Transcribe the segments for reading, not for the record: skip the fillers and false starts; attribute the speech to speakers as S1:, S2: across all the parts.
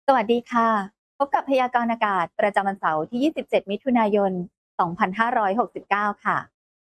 S1: สวัสดีค่ะ พบกับพยากรณ์อากาศประจำวันเสาร์ที่ 27 มิถุนายน 2569 ค่ะ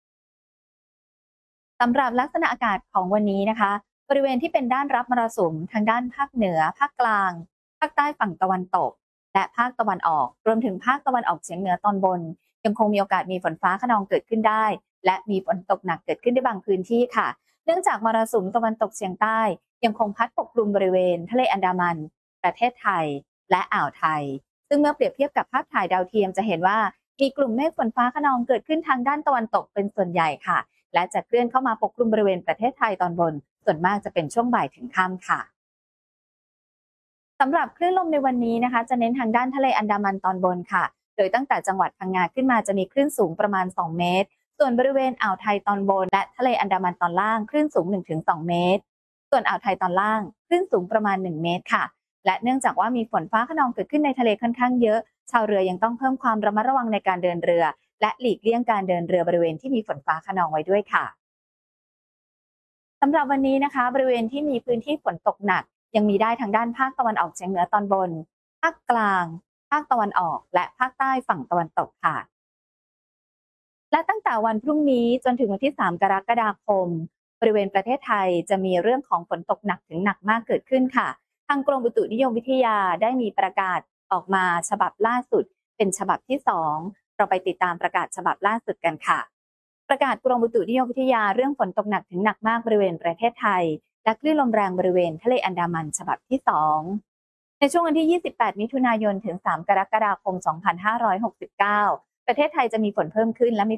S1: สำหรับลักษณะอากาศของวันนี้นะคะ บริเวณที่เป็นด้านรับมรสุมทางด้านภาคเหนือ ภาคกลาง ภาคใต้ฝั่งตะวันตก และภาคตะวันออก รวมถึงภาคตะวันออกเฉียงเหนือตอนบน ยังคงมีโอกาสมีฝนฟ้าคะนองเกิดขึ้นได้ และมีฝนตกหนักเกิดขึ้นได้บางพื้นที่ค่ะ เนื่องจากมรสุมตะวันตกเฉียงใต้ยังคงพัดปกคลุมบริเวณทะเลอันดามัน ประเทศไทย และอ่าวไทย ซึ่งเมื่อเปรียบเทียบกับภาพถ่ายดาวเทียมจะเห็นว่ามีกลุ่มเมฆฝนฟ้าคะนองเกิดขึ้นทางด้านตะวันตกเป็นส่วนใหญ่ค่ะ และจะเคลื่อนเข้ามาปกคลุมบริเวณประเทศไทยตอนบน ส่วนมากจะเป็นช่วงบ่ายถึงค่ำค่ะสำหรับคลื่นลมในวันนี้นะคะจะเน้นทางด้านทะเลอันดามันตอนบนค่ะโดยตั้งแต่จังหวัดพังงาขึ้นมาจะมีคลื่นสูงประมาณ2เมตรส่วนบริเวณอ่าวไทยตอนบนและทะเลอันดามันตอนล่างคลื่นสูง 1-2 เมตรส่วนอ่าวไทยตอนล่างคลื่นสูงประมาณ1เมตรค่ะและเนื่องจากว่ามีฝนฟ้าคะนองเกิดขึ้นในทะเลค่อนข้างเยอะชาวเรือยังต้องเพิ่มความระมัดระวังในการเดินเรือและหลีกเลี่ยงการเดินเรือบริเวณที่มีฝนฟ้าคะนองไว้ด้วยค่ะ สำหรับวันนี้นะคะบริเวณที่มีพื้นที่ฝนตกหนักยังมีได้ทางด้านภาคตะวันออกเฉียงเหนือตอนบนภาคกลางภาคตะวันออกและภาคใต้ฝั่งตะวันตกค่ะและตั้งแต่วันพรุ่งนี้จนถึงวันที่3กรกฎาคมบริเวณประเทศไทยจะมีเรื่องของฝนตกหนักถึงหนักมากเกิดขึ้นค่ะทางกรมอุตุนิยมวิทยาได้มีประกาศออกมาฉบับล่าสุดเป็นฉบับที่2เราไปติดตามประกาศฉบับล่าสุดกันค่ะ ประกาศกรมอุตุนิยมวิทยาเรื่องฝนตกหนักถึงหนักมากบริเวณประเทศไทยและคลื่นลมแรงบริเวณทะเลอันดามันฉบับที่2ในช่วงวันที่ 28 มิถุนายนถึง 3 กรกฎาคม 2569 ประเทศไทยจะมีฝนเพิ่มขึ้นและมี